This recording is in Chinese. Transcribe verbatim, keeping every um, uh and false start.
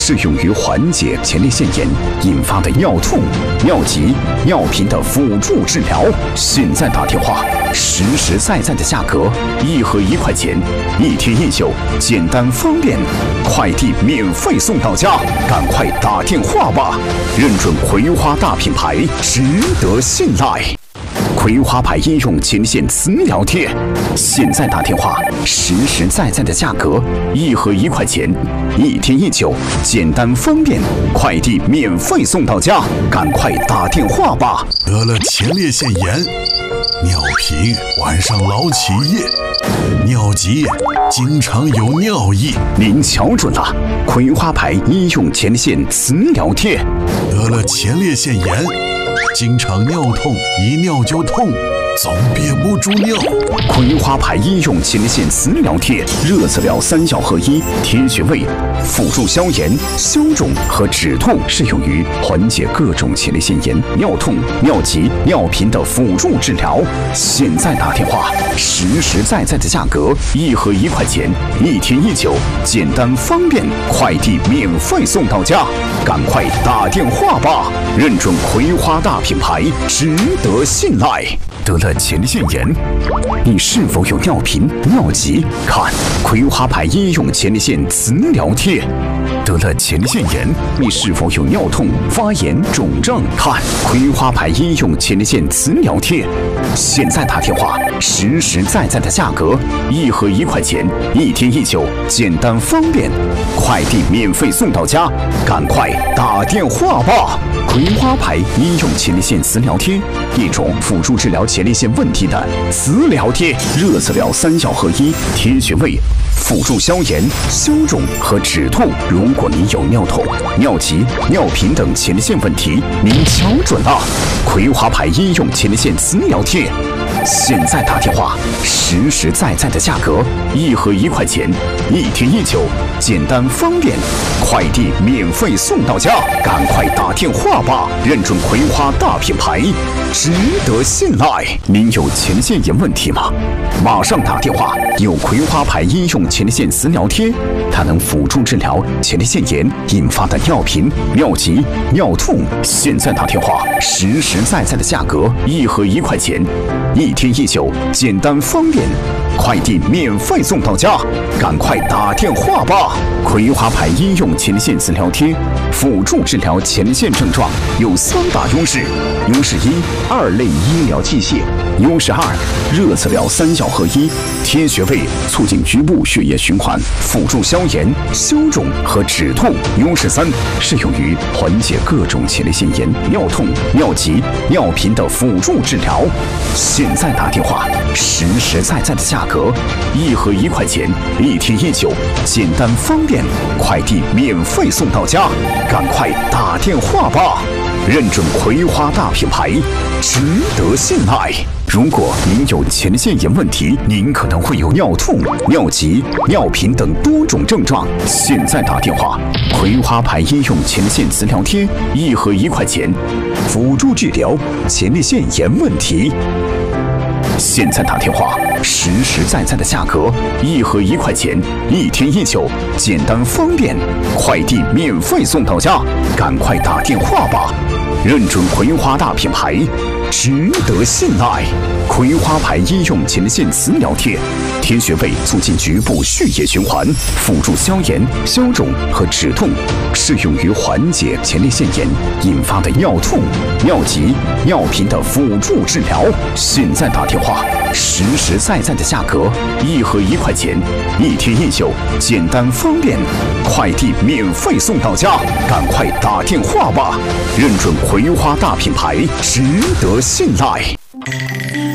适用于缓解前列腺炎引发的尿痛、尿急、尿频的辅助治疗。现在打电话，实实在在的价格，一盒一块钱，一天一宿，简单方便，快递免费送到家。赶快打电话吧！认准葵花大品牌，值得信赖。葵花牌医用前列腺磁疗贴，现在打电话，实实在在的价格，一盒一块钱，一天一宿，简单方便，快递免费送到家。赶快打电话吧！ 得了前列腺炎，尿频，晚上老起夜，尿急，经常有尿意。 您瞧准了，葵花牌医用前列腺磁疗贴。 得了前列腺炎，经常尿痛，一尿就痛，总憋不住尿。 葵花牌医用前列腺磁疗贴，热刺疗三效合一，贴穴位，辅助消炎、消肿和止痛，适用于缓解各种前列腺炎、尿痛、尿急、尿频的辅助治疗。现在打电话，实实在在的价格，一盒一块钱，一天一宿，简单方便，快递免费送到家。赶快打电话吧！认准葵花大品牌，值得信赖。得了前列腺炎，你是否有尿频、尿急？看葵花牌医用前列腺磁疗贴。得了前列腺炎，你是否有尿痛、发炎、肿胀？看葵花牌医用前列腺磁疗贴。现在打电话，实实在在的价格，一盒一块钱，一天一宿，简单方便，快递免费送到家。赶快打电话吧！葵花牌医用前列腺磁疗贴，一种辅助治疗前列腺问题的磁疗贴，热刺疗三效合一，贴穴位，辅助消炎、消肿和止痛。如果您有尿痛、尿急、尿频等前列腺问题，您瞧准了，葵花牌医用前列腺磁疗贴。现在打电话，实实在在的价格，一盒一块钱，一天一宿，简单方便，快递免费送到家。赶快打电话吧！认准葵花大品牌，值得信赖。您有前列腺炎问题吗？马上打电话！有葵花牌医用前列腺磁疗贴，它能辅助治疗前列腺炎引发的尿频、尿急、尿痛。现在打电话，实实在在的价格，一盒一块钱，一天一宿，简单方便，快递免费送到家。赶快打电话吧！葵花牌医用前列腺磁疗贴，辅助治疗前列腺症状有三大优势：优势一，二类医疗器械；优势二，热刺疗三效合一，贴穴位，促进局部血液循环，辅助消炎、消肿和止痛；优势三，适用于缓解各种前列腺炎、尿痛、尿急、尿频的辅助治疗。现在打电话，实实在在的价格，一盒一块钱，一天一宿，简单方便，快递免费送到家。赶快打电话吧！认准葵花大品牌，值得信赖。如果您有前列腺炎问题，您可能会有尿痛、尿急、尿频等多种症状。现在打电话，葵花牌医用前列腺磁疗贴，一盒一块钱，辅助治疗前列腺炎问题。现在打电话，实实在在的价格，一盒一块钱，一天一宿，简单方便，快递免费送到家。赶快打电话吧！认准葵花大品牌，值得信赖。葵花牌医用前列腺磁疗贴，贴穴位，促进局部血液循环，辅助消炎、消肿和止痛，适用于缓解前列腺炎引发的尿痛、尿急、尿频的辅助治疗。现在打电话，实实在在的价格，一盒一块钱，一天一宿，简单方便，快递免费送到家。赶快打电话吧！认准葵花大品牌，值得信赖。